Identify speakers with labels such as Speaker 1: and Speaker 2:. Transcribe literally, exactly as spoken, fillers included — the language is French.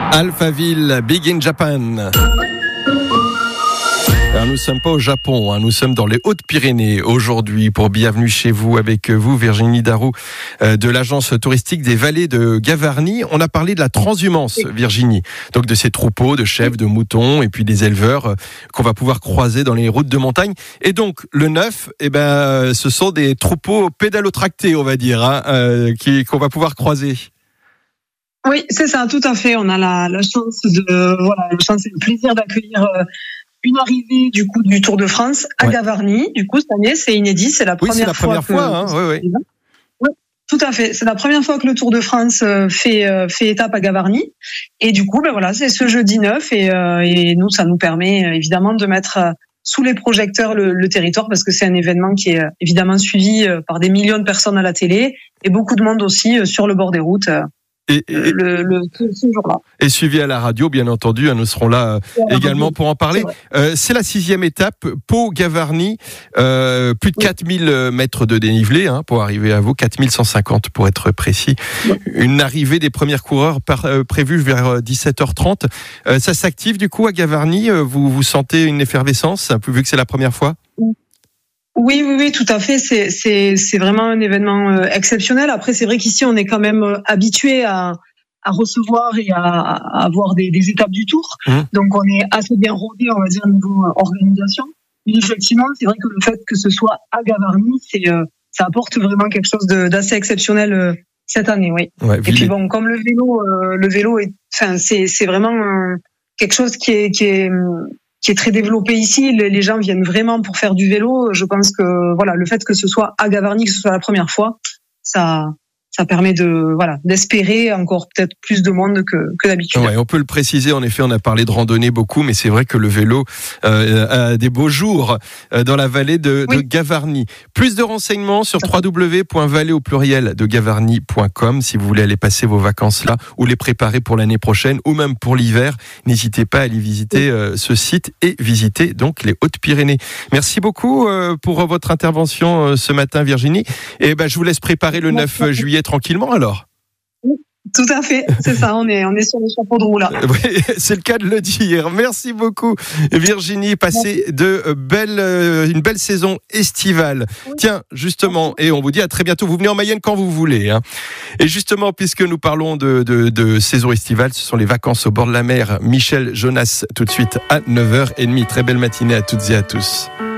Speaker 1: Alphaville, Big in Japan. Alors nous ne sommes pas au Japon, hein, nous sommes dans les Hautes-Pyrénées aujourd'hui pour Bienvenue chez vous avec vous Virginie Darroux euh, de l'agence touristique des Vallées de Gavarnie. On a parlé de la transhumance, Virginie, donc de ces troupeaux de chèvres, de moutons et puis des éleveurs euh, qu'on va pouvoir croiser dans les routes de montagne. Et donc le neuf, eh ben, ce sont des troupeaux pédalotractés, on va dire, hein, euh, qui, qu'on va pouvoir croiser.
Speaker 2: Oui, c'est ça, tout à fait. On a la, la chance de, voilà, la chance et le plaisir d'accueillir euh, une arrivée du coup du Tour de France à ouais. Gavarnie. Du coup, cette année, c'est inédit, c'est la
Speaker 1: oui,
Speaker 2: première
Speaker 1: c'est la
Speaker 2: fois.
Speaker 1: Première fois
Speaker 2: que,
Speaker 1: hein, oui, oui.
Speaker 2: oui, tout à fait. C'est la première fois que le Tour de France fait fait étape à Gavarnie. Et du coup, ben voilà, c'est ce jeudi neuf et, euh, et nous, ça nous permet évidemment de mettre sous les projecteurs le, le territoire parce que c'est un événement qui est évidemment suivi par des millions de personnes à la télé et beaucoup de monde aussi sur le bord des routes. Et, et, le, le, ce jour-là.
Speaker 1: Et suivi à la radio, bien entendu, nous serons là euh, également pour en parler. C'est, euh, c'est la sixième étape, Pau-Gavarnie, euh, plus de oui. quatre mille mètres de dénivelé hein, pour arriver à vous, quatre mille cent cinquante pour être précis. Oui. Une arrivée des premiers coureurs par, euh, prévue vers dix-sept heures trente. Euh, ça s'active du coup à Gavarnie, vous, vous sentez une effervescence, vu que c'est la première fois ?
Speaker 2: Oui. Oui, oui, oui, tout à fait. C'est, c'est, c'est vraiment un événement euh, exceptionnel. Après, c'est vrai qu'ici, on est quand même euh, habitué à, à recevoir et à, à avoir des, des étapes du Tour. Mmh. Donc, on est assez bien rodé, on va dire, niveau euh, organisation. Mais effectivement, c'est vrai que le fait que ce soit à Gavarnie, c'est, euh, ça apporte vraiment quelque chose de, d'assez exceptionnel euh, cette année, oui. Ouais, et puis bon, comme le vélo, euh, le vélo est, enfin, c'est, c'est vraiment euh, quelque chose qui est, qui est qui est très développé ici. Les gens viennent vraiment pour faire du vélo. Je pense que voilà, le fait que ce soit à Gavarnie, que ce soit la première fois, ça ça permet de voilà d'espérer encore peut-être plus de monde que que d'habitude.
Speaker 1: Ouais, on peut le préciser. En effet, on a parlé de randonnée beaucoup, mais c'est vrai que le vélo euh, a des beaux jours euh, dans la vallée de, oui. de Gavarnie. Plus de renseignements sur w w w point vallée au pluriel de gavarnie point com si vous voulez aller passer vos vacances là ou les préparer pour l'année prochaine ou même pour l'hiver. N'hésitez pas à aller visiter euh, ce site et visiter donc les Hautes-Pyrénées. Merci beaucoup euh, pour votre intervention euh, ce matin, Virginie. Et ben je vous laisse préparer le neuf juillet tranquillement alors.
Speaker 2: Tout à fait, c'est ça, on est, on est sur les chapeaux de roue là.
Speaker 1: Oui, c'est le cas de le dire. Merci beaucoup Virginie, passez de belles, une belle saison estivale. Oui. Tiens, justement, et on vous dit à très bientôt, vous venez en Mayenne quand vous voulez. Hein. Et justement, puisque nous parlons de, de, de saison estivale, ce sont les vacances au bord de la mer. Michel Jonas, tout de suite à neuf heures trente. Très belle matinée à toutes et à tous.